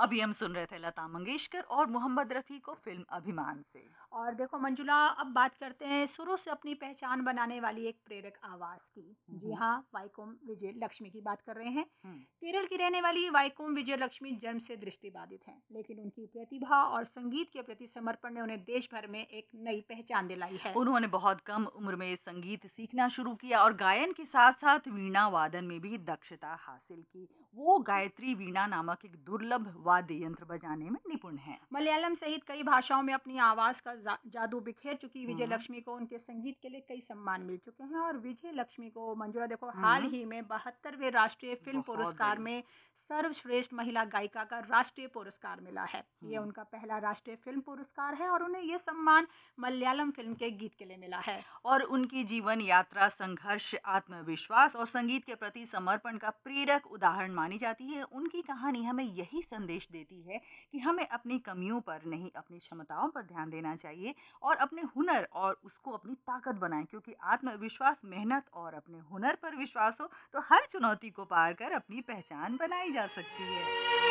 अभी हम सुन रहे थे लता मंगेशकर और मोहम्मद रफ़ी को फ़िल्म अभिमान से। और देखो मंजुला, अब बात करते हैं शुरू से अपनी पहचान बनाने वाली एक प्रेरक आवाज़ की। हुँ, जी हुँ। हाँ, वाइकोम विजय लक्ष्मी की बात कर रहे हैं। हुँ। केरल की रहने वाली वाइकोम विजय लक्ष्मी जन्म से दृष्टिबाधित हैं, लेकिन उनकी प्रतिभा और संगीत के प्रति समर्पण ने उन्हें देश भर में एक नई पहचान दिलाई है। उन्होंने बहुत कम उम्र में संगीत सीखना शुरू किया और गायन के साथ-साथ वीणा वादन में भी दक्षता हासिल की। वो गायत्री वीणा नामक एक दुर्लभ वाद्य यंत्र बजाने में निपुण हैं। मलयालम सहित कई भाषाओं में अपनी आवाज़ का जादू बिखेर चुकी विजय हुँ, लक्ष्मी को उनके संगीत के लिए कई सम्मान मिल चुके हैं। और विजय लक्ष्मी को मंजुला देखो, हाल हुँ। ही में 72वें राष्ट्रीय फिल्म बहुत पुरस्कार बढ़िया। में सर्वश्रेष्ठ महिला गायिका का राष्ट्रीय पुरस्कार मिला है। ये हुँ। उनका पहला राष्ट्रीय फिल्म पुरस्कार है और उन्हें ये सम्मान मलयालम फिल्म के गीत के लिए मिला है। और उनकी जीवन यात्रा संघर्ष, आत्मविश्वास और संगीत के प्रति समर्पण का प्रेरक उदाहरण मानी जाती है। उनकी कहानी हमें यही संदेश देती है कि हमें अपनी कमियों पर नहीं, अपनी क्षमताओं पर ध्यान देना चाहिए और अपने हुनर और उसको अपनी ताकत बनाएँ, क्योंकि आत्मविश्वास, मेहनत और अपने हुनर पर विश्वास हो, तो हर चुनौती को पार कर अपनी पहचान बनाई जा सकती है।